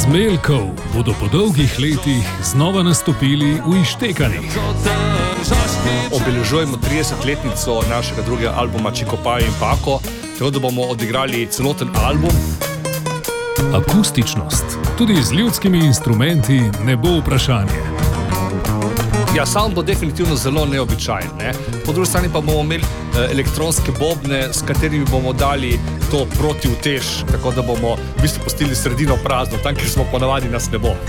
Zmeljkov bodo po dolgih letih znova nastopili v Ištekanjih. Obeležujemo 30-letnico našega drugega albuma Čikopaj in Pako, tako da bomo odigrali celoten album. Akustičnost, tudi z ljudskimi instrumenti, ne bo vprašanje. Ja, sam bo definitivno zelo neobičajen. Ne? Po drugi strani pa bomo imeli elektronske bobne, s katerimi bomo dali to protivtež, tako da bomo v bistvu pustili sredino prazno, tam, kjer smo ponavadi, nas ne bo.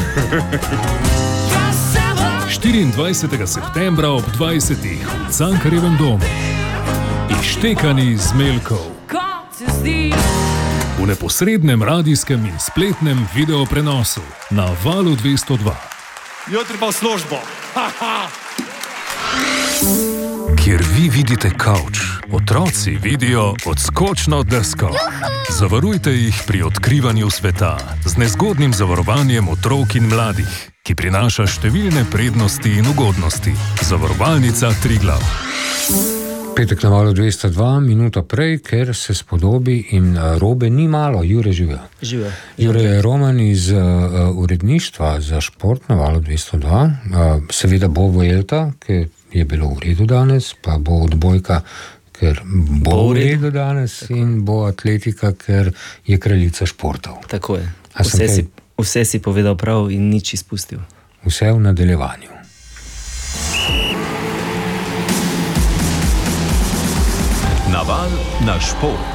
24. septembra ob 20. v Cankarjevem domu. Ištekani Zmeljkov. V neposrednem radijskem in spletnem videoprenosu na Valu 202. Jutri pa v službo. Kjer vi vidite kavč, otroci vidijo odskočno desko. Zavarujte jih pri odkrivanju sveta z nezgodnim zavarovanjem otrok in mladih, ki prinaša številne prednosti in ugodnosti. Zavarovalnica Triglav. Petek na Valu 202, minuto prej, ker se spodobi in robe ni malo. Jure žive. Jure je Roman iz uredništva za šport na Valu 202. Seveda bo Vuelta, ker je bilo v redu danes, pa bo odbojka, ker bo v redu danes, tako. In bo atletika, ker je kraljica športov. Tako je. Vse si povedal prav in nič izpustil. Vse v nadaljevanju. Naval na šport.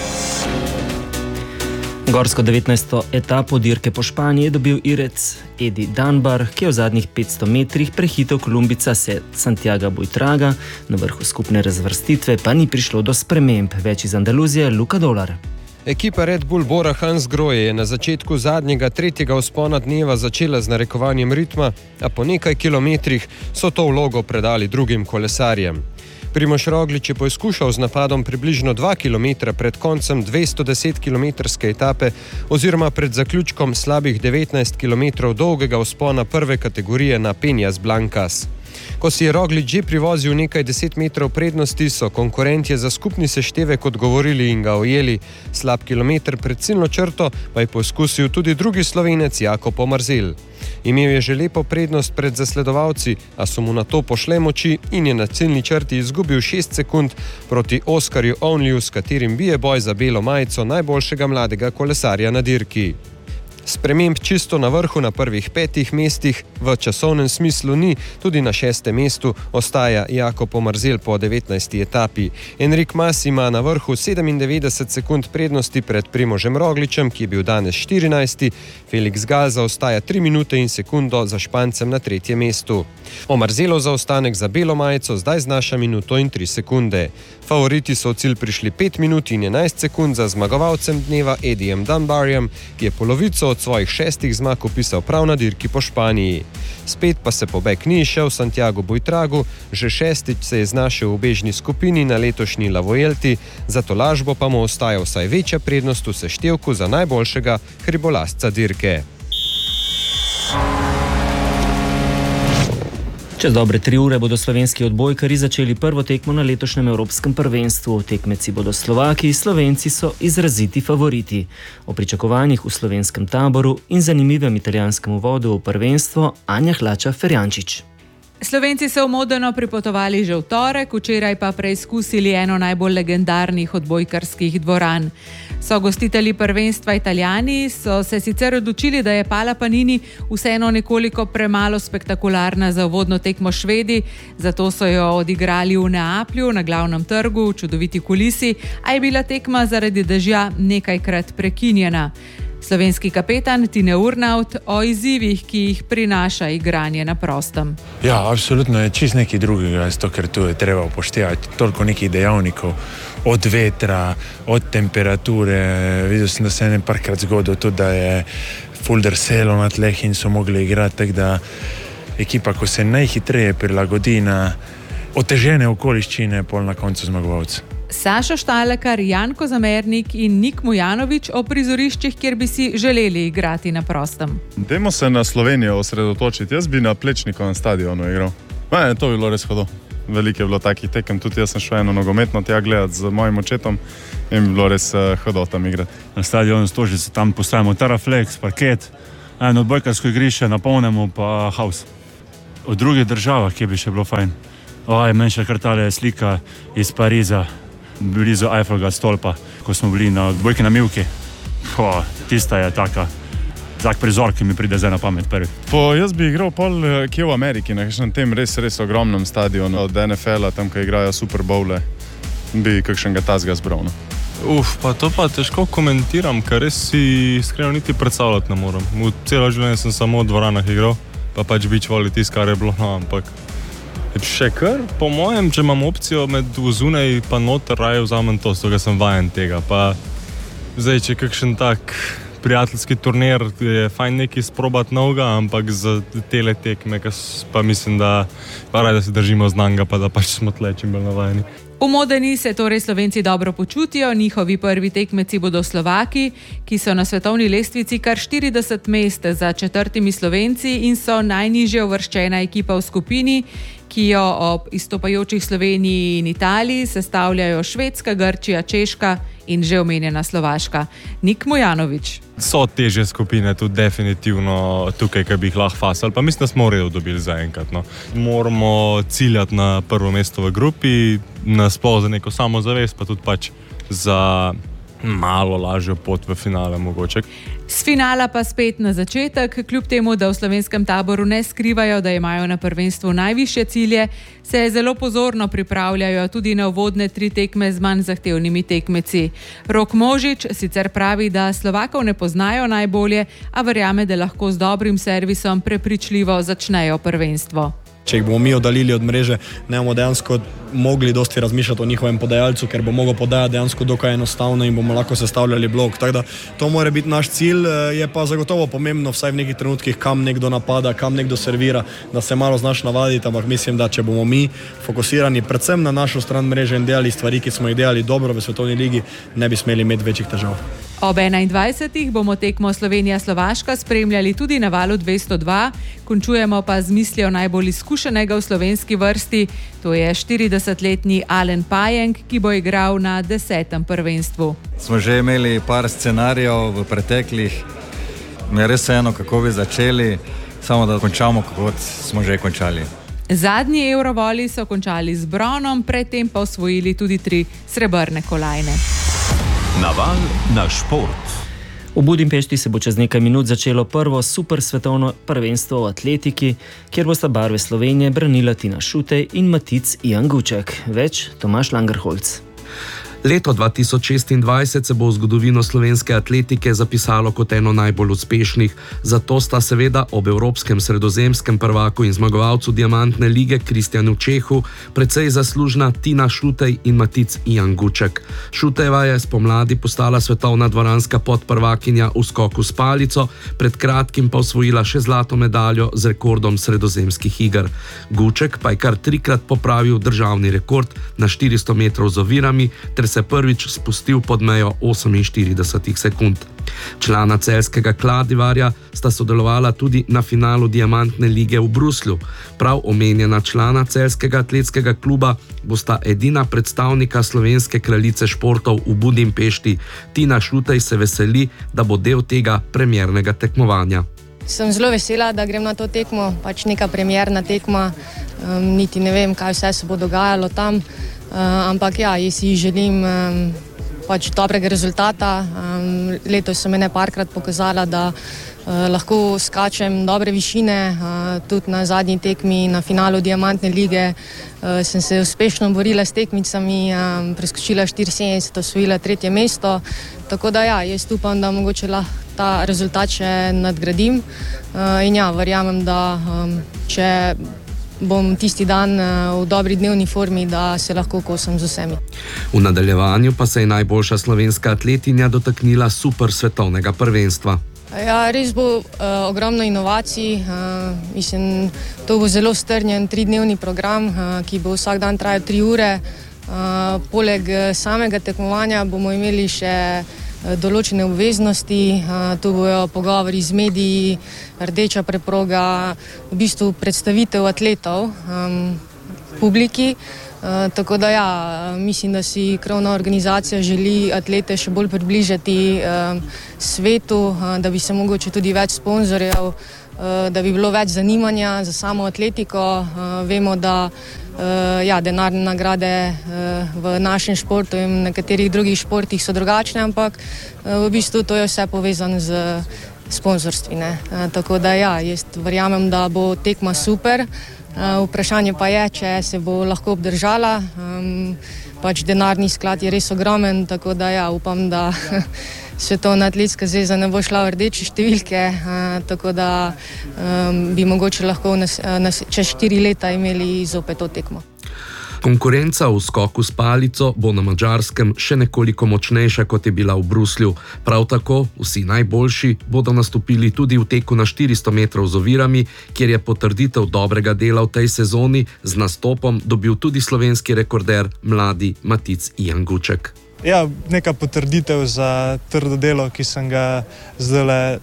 Gorsko 19. etapo dirke po Španiji je dobil Irec Edi Dunbar, ki je v zadnjih 500 metrih prehitel Kolumbica Santiaga Buitraga, na vrhu skupne razvrstitve pa ni prišlo do sprememb. Več iz Andaluzije, Luka Dolar. Ekipa Red Bull Bora Hansgrohe je na začetku zadnjega tretjega vzpona dneva začela z narekovanjem ritma, a po nekaj kilometrih so to vlogo predali drugim kolesarjem. Primož Roglič je poizkušal z napadom približno 2 km pred koncem 210-kilometrske etape oziroma pred zaključkom slabih 19 km dolgega vzpona prve kategorije na Peñas Blancas. Ko si je Roglič že privozil nekaj 10 metrov prednosti, so konkurentje za skupni seštevek odgovorili in ga ujeli. Slab kilometr pred ciljno črto pa je poskusil tudi drugi Slovenec Jakob Omarzel. Imel je že lepo prednost pred zasledovalci, a so mu na to pošle moči in je na ciljni črti izgubil 6 sekund proti Oskarju Onliju, s katerim bije boj za belo majico najboljšega mladega kolesarja na dirki. Sprememb čisto na vrhu na prvih 5 mestih v časovnem smislu ni, tudi na 6. mestu ostaja Jakob Omarzel po 19. etapi. Enric Mas ima na vrhu 97 sekund prednosti pred Primožem Rogličem, ki je bil danes 14. Felix Gal zaostaja 3 minute in sekundo za Špancem na 3. mestu. Omarzelov zaostanek za belo majico zdaj znaša minuto in 3 sekunde. Favoriti so v cilj prišli 5 minut in 11 sekund za zmagovalcem dneva Edijem Dunbarjem, ki je polovico od svojih 6 zmag upisal prav na dirki po Španiji. Spet pa se pobeg ni šel Santiago Buitragu, že 6. se je znašel v bežni skupini na letošnji La Vuelti, za tolažbo pa mu ostaja vsaj večja prednost v seštevku za najboljšega hribolazca dirke. Čez dobre 3 ure bodo slovenski odbojkarji začeli prvo tekmo na letošnjem evropskem prvenstvu. Tekmeci bodo Slovaki, Slovenci so izraziti favoriti. O pričakovanjih v slovenskem taboru in zanimivem italijanskem uvodu v prvenstvo Anja Hlača-Ferjančič. Slovenci so v Modeno pripotovali že v torek, včeraj pa preizkusili eno najbolj legendarnih odbojkarskih dvoran. So gostitelji prvenstva Italijani, so se sicer odločili, da je Pala Panini vseeno nekoliko premalo spektakularna za uvodno tekmo Švedi, zato so jo odigrali v Neaplju na glavnem trgu v čudoviti kulisi, a je bila tekma zaradi dežja nekajkrat prekinjena. Slovenski kapetan Tine Urnaut o izzivih, ki jih prinaša igranje na prostem. Ja, absolutno je čist nekaj drugega, zato ker tu je treba upoštevati toliko nekih dejavnikov, od vetra, od temperature. Videl sem, da se je parkrat zgodilo tudi, da je ful drselo na tleh in so mogli igrati, tako da ekipa, ko se najhitreje prilagodi na otežene okoliščine, pol na koncu zmagovalca. Sašo Štalekar, Janko Zamernik in Nik Mujanovič o prizoriščih, kjer bi si želeli igrati na prostem. Dajmo se na Slovenijo osredotočiti. Jaz bi na Plečnikovem stadionu igral. To bi bilo res hudo. veliko je bilo takih tekem, tudi jaz sem šel eno nogometno tja gledati z mojim očetom in bi bilo res hodil tam igrati. Na stadionu Stožice tam postavimo Teraflex, parket, eno odbojkarsko igrišče, napolnimo pa haus. V drugih državah, kje bi še bilo fajn. Meni še kar tale slika iz Pariza, blizu Eiffelovega stolpa, ko smo bili na odbojki na Mivki. Tista je tak prizor, ki mi pride zdaj na pamet prvi. Jaz bi igral pol kje v Ameriki, na kakšnem tem res ogromnem stadionu od NFL-a, tam, ko igrajo Super Bowle, bi kakšnega tazga zbral. Pa to pa težko komentiram, ker res si iskreno niti predstavljati ne morem. V celo življenje sem samo v dvoranah igral, pa pač beach volley tisto, kar je bilo, ampak še kar, po mojem, če imam opcijo med zunaj pa noter, raje vzamem to, zato sem vajen tega. Pa zdaj, če kakšen tak prijateljski turnir, je fajn nekaj sprobati novega, ampak za tele tekme, pa mislim, da raje, da se držimo znanga, pa da pač smo tle čim bolj navajeni. V Modeni se torej Slovenci dobro počutijo, njihovi prvi tekmeci bodo Slovaki, ki so na svetovni lestvici kar 40 mest za 4 Slovenci in so najnižje uvrščena ekipa v skupini, ki jo ob izstopajočih Sloveniji in Italiji sestavljajo Švedska, Grčija, Češka in že omenjena Slovaška. Nik Mojanović. So težje skupine tudi definitivno tukaj, ki bi jih lahko fasali, pa mislim, da smo v redu dobili zaenkrat. Moramo ciljati na prvo mesto v grupi, nasploh za neko samozavest, pa tudi pač za malo lažjo pot v finale mogoče. S finala pa spet na začetek, kljub temu, da v slovenskem taboru ne skrivajo, da imajo na prvenstvu najvišje cilje, se zelo pozorno pripravljajo tudi na uvodne 3 tekme z manj zahtevnimi tekmeci. Rok Možič sicer pravi, da Slovakov ne poznajo najbolje, a verjame, da lahko z dobrim servisom prepričljivo začnejo prvenstvo. Če jih bomo mi oddalili od mreže, ne bomo dejansko mogli dosti razmišljati o njihovem podajalcu, ker bo mogel podajati dejansko dokaj enostavno in bomo lahko sestavljali blok. Tako da to mora biti naš cilj, je pa zagotovo pomembno vsaj v nekih trenutkih, kam nekdo napada, kam nekdo servira, da se malo znaš navaditi, ampak mislim, da če bomo mi fokusirani predvsem na našo stran mreže in delali stvari, ki smo jih delali dobro v svetovni ligi, ne bi smeli imeti večjih težav. Ob 21. bomo tekmo Slovenija-Slovaška spremljali tudi na Valu 202, končujemo pa z mislijo najbolj izkušenega v slovenski vrsti, to je 40-letni Alen Pajenk, ki bo igral na 10. prvenstvu. Smo že imeli par scenarijev v preteklih, mi je res eno, kako bi začeli, samo da končamo, kot smo že končali. Zadnji Eurovoli so končali z bronom, predtem pa osvojili tudi 3 srebrne kolajne. Naval na šport. V Budimpešti se bo čez nekaj minut začelo prvo super svetovno prvenstvo v atletiki, kjer bosta barve Slovenije branila Tina Šutej in Matic Ian Guček. Več Tomaž Langerholz. Leto 2026 se bo v zgodovino slovenske atletike zapisalo kot eno najbolj uspešnih, zato sta seveda ob evropskem sredozemskem prvaku in zmagovalcu diamantne lige Kristjanu Čehu precej zaslužna Tina Šutej in Matic Ian Guček. Šutejeva je spomladi postala svetovna dvoranska podprvakinja v skoku s palico, pred kratkim pa osvojila še zlato medaljo z rekordom sredozemskih iger. Guček pa je kar 3-krat popravil državni rekord na 400 metrov z ovirami ter se prvič spustil pod mejo 48 sekund. Člana celjskega Kladivarja sta sodelovala tudi na finalu diamantne lige v Bruslju. Prav omenjena člana celjskega atletskega kluba bosta edina predstavnika slovenske kraljice športov v Budimpešti. Tina Šutej se veseli, da bo del tega premiernega tekmovanja. Sem zelo vesela, da grem na to tekmo, pač neka premierna tekma, niti ne vem, kaj vse se bo dogajalo tam. Ampak ja, jaz si želim pač dobrega rezultata. Letos so me parkrat pokazala, da lahko skačem dobre višine. Tudi na zadnji tekmi, na finalu diamantne lige, sem se uspešno borila s tekmicami, preskočila 74, osvojila 3. mesto. Tako da ja, jaz upam, da mogoče lahko ta rezultat še nadgradim. In ja, verjamem, da če bom tisti dan v dobri dnevni formi, da se lahko kosam z vsemi. V nadaljevanju pa se je najboljša slovenska atletinja dotaknila super svetovnega prvenstva. Ja, res bo ogromno inovacij. Mislim, to bo zelo strnjen 3-dnevni program, ki bo vsak dan trajal 3 ure. Poleg samega tekmovanja bomo imeli še določene obveznosti, tu bojo pogovori z mediji, rdeča preproga, v bistvu predstavitev atletov. publiki. Tako da ja, mislim, da si krovna organizacija želi atlete še bolj približati svetu, da bi se mogoče tudi več sponzorjev, da bi bilo več zanimanja za samo atletiko. Vemo, da denarne nagrade v našem športu in nekaterih drugih športih so drugačne, ampak v bistvu to je vse povezano z sponzorstvi. Tako da ja, jaz verjamem, da bo tekma super. Vprašanje pa je, če se bo lahko obdržala. Pač denarni sklad je res ogromen, tako da ja, upam, da Svetovna atletska zveza ne bo šla v rdeče številke, tako da bi mogoče lahko čez 4 leta imeli zopet to tekmo. Konkurenca v skoku s palico bo na Madžarskem še nekoliko močnejša, kot je bila v Bruslju. Prav tako vsi najboljši bodo nastopili tudi v teku na 400 metrov z ovirami, kjer je potrditev dobrega dela v tej sezoni z nastopom dobil tudi slovenski rekorder mladi Matic Janguček. Ja, neka potrditev za trdo delo, ki sem ga zdaj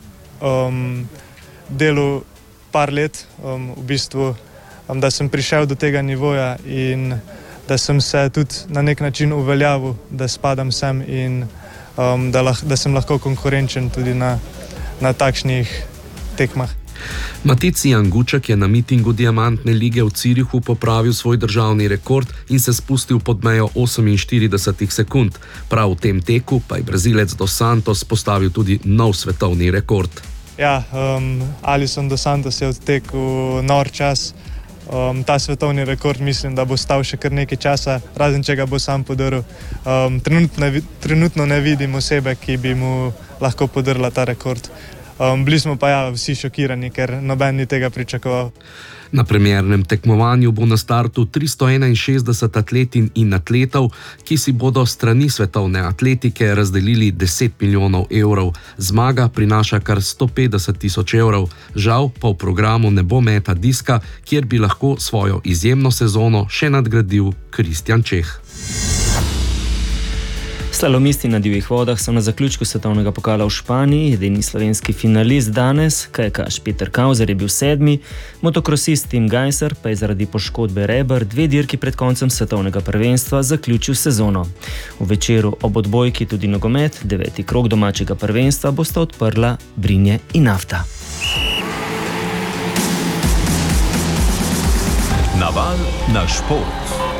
delal par let, v bistvu, da sem prišel do tega nivoja in da sem se tudi na nek način uveljavil, da spadam sem in da sem lahko konkurenčen tudi na takšnih tekmah. Matic Janguček je na mitingu Diamantne lige v Zürichu popravil svoj državni rekord in se spustil pod mejo 48 sekund. Prav v tem teku pa je Brazilec Dos Santos postavil tudi nov svetovni rekord. Ja, Alisson Dos Santos je odtekel nor čas. Ta svetovni rekord mislim, da bo stal še kar nekaj časa, razen če ga bo sam podaril. Trenutno ne vidim osebe, ki bi mu lahko podarila ta rekord. Bili smo pa ja, vsi šokirani, ker noben ni tega pričakoval. Na premiernem tekmovanju bo na startu 361 atletin in atletov, ki si bodo strani svetovne atletike razdelili 10 milijonov evrov. Zmaga prinaša kar 150 tisoč evrov. Žal pa v programu ne bo meta diska, kjer bi lahko svojo izjemno sezono še nadgradil Kristjan Čeh. Slalomisti na divjih vodah so na zaključku svetovnega pokala v Španiji, edini slovenski finalist danes, kajakaš Peter Kauzer je bil 7., motokrosist Tim Gajser pa je zaradi poškodbe reber 2 dirki pred koncem svetovnega prvenstva zaključil sezono. V večeru ob odbojki tudi nogomet, 9. krog domačega prvenstva bosta odprla Brinje in Nafta. Naval na šport.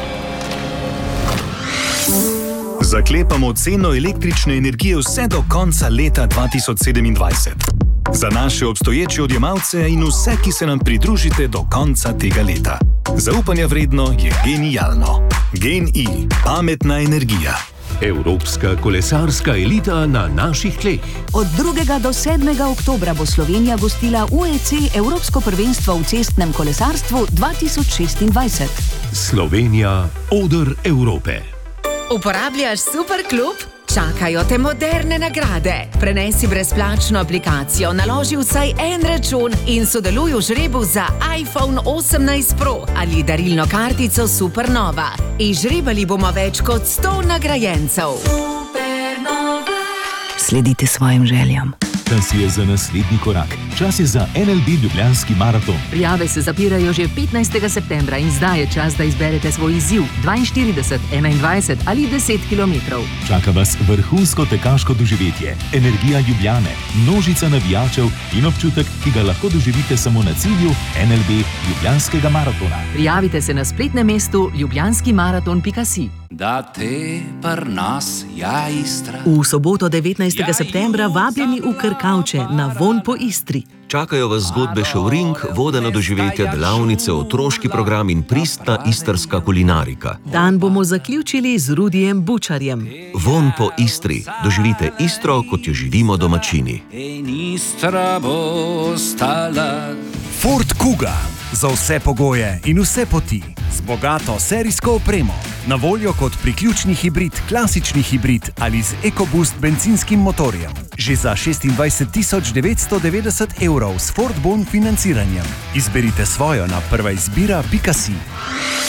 Zaklepamo ceno električne energije vse do konca leta 2027. Za naše obstoječe odjemalce in vse, ki se nam pridružite do konca tega leta. Zaupanja vredno je genialno. GEN-I, pametna energija. Evropska kolesarska elita na naših tleh. Od 2. do 7. oktobra bo Slovenija gostila UEC Evropsko prvenstvo v cestnem kolesarstvu 2026. Slovenija, oder Evrope. Uporabljaš Superklub? Čakajo te moderne nagrade. Prenesi brezplačno aplikacijo, naloži vsaj en račun in sodeluj v žrebu za iPhone 18 Pro ali darilno kartico Supernova. Izžrebali bomo več kot 100 nagrajencev. Supernova. Sledite svojim željam. Čas je za naslednji korak. Čas je za NLB Ljubljanski maraton. Prijave se zapirajo že 15. septembra in zdaj je čas, da izberete svoj izziv 42, 21 ali 10 km. Čaka vas vrhunsko tekaško doživetje, energija Ljubljane, množica navijačev in občutek, ki ga lahko doživite samo na cilju NLB Ljubljanskega maratona. Prijavite se na spletnem mestu ljubljanskimaraton.si. Da te par nas ja Istra. V soboto 19. septembra vabljeni v Krkavče na Von po Istri. Čakajo vas zgodbe Šovring, vodena doživetja delavnice, otroški program in pristna istrska kulinarika. Dan bomo zaključili z Rudijem Bučarjem. Von po Istri. Doživite Istro, kot jo živimo domačini. Istra bo stala. Ford Kuga. Za vse pogoje in vse poti. Z bogato serijsko opremo. Na voljo kot priključni hibrid, klasični hibrid ali z EcoBoost bencinskim motorjem. Že za 26.990 evrov s Ford Bon financiranjem. Izberite svojo na prvaizbira.si.